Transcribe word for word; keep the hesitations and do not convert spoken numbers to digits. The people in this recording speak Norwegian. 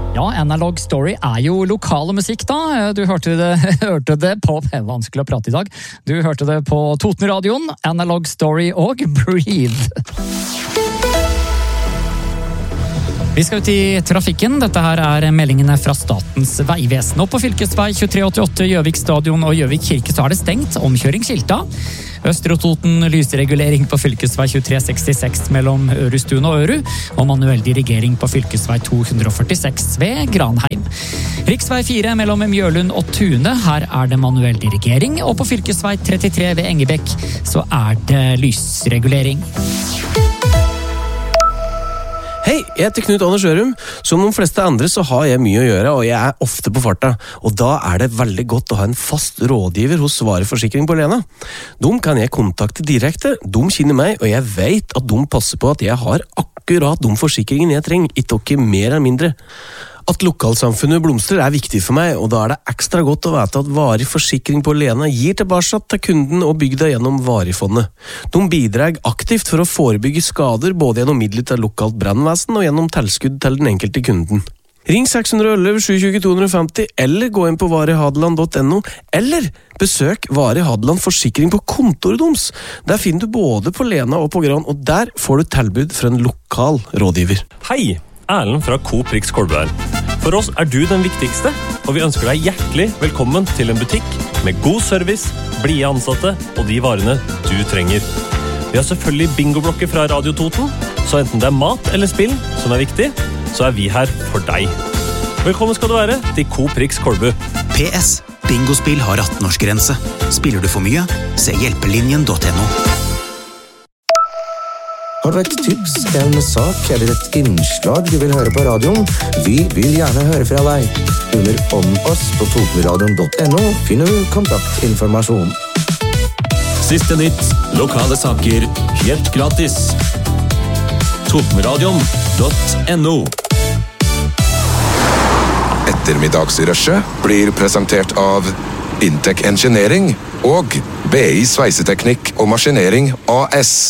Ja, Analog Story er jo lokale musikk da. Du hørte det, hørte det på, det er vanskelig å prate i dag. Du hørte det på Totenradioen, Analog Story og Breathe. Vi skal ut i trafikken. Dette her er meldingene fra Statens vegvesen. Og på fylkesvei tjuetre åttiåtte Gjøvik Stadion og Gjøvik kirke så er det stengt. Omkjøringsskilta. Østre Toten lysregulering på fylkesvei tjuetre sekstiseks mellom Ørestuen og Øru, og manuell dirigering på fylkesvei to hundre førtiseks ved Granheim. Riksvei fire mellom Mjølund og Tune, her er det manuell dirigering, og på fylkesvei trettitre ved Engebekk så er det lysregulering. Hei, jeg heter Knut Anders Ørum. Som de fleste andre så har jeg mye å gjøre, og jeg er ofte på farta. Og da er det veldig godt å ha en fast rådgiver hos Vareforsikring på Lena. De kan jeg kontakte direkte, de kjenner meg, og jeg vet at de passer på at jeg har akkurat de forsikringen jeg trenger, ikke mer eller mindre. At lokalsamfunnet blomstrer er viktig for meg, og da er det ekstra godt å vite at Varig Forsikring på Lena gir tilbake til kunden og bygda gjennom Varifondet. De bidrar aktivt for å forebygge skader både gjennom midler til lokalt brannvesen og gjennom tilskudd til den enkelte kunden. Ring seks ett ett, sju to to to fem null eller gå inn på varihadeland punktum no eller besøk Vari Hadeland Forsikring på kontoret deres. Der finner du både på Lena og på Gran, og der får du tilbud fra en lokal rådgiver. Hei! Erlend fra Coop Rix Kolbu her. For oss er du den viktigste, og vi ønsker deg hjertelig velkommen til en butikk med god service, blide ansatte og de varene du trenger. Vi har selvfølgelig bingoblokker fra Radio Toten, så enten det er mat eller spill som er viktig, så er vi her for deg. Velkommen skal du være til Coop Rix Kolbu. P S. Bingospill har atten-årsgrense. Spiller du for mye? Se hjelpelinjen punktum no. Har du et tips, en sak eller et innslag du vil høre på radioen? Vi vil gjerne høre fra deg. Under Om oss på totenradioen punktum no finner du kontaktinformasjon. Siste nytt, lokale saker, helt gratis. totenradioen punktum no. Ettermiddagsrushet blir presentert av Intec Engineering og B I Sveiseteknikk og Maskinering A S.